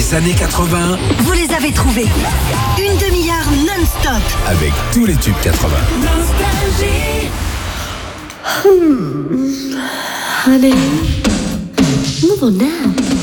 Les années 80. Vous les avez trouvés. Une demi-heure non-stop. Avec tous les tubes 80. Nostalgie. Honey, move on now.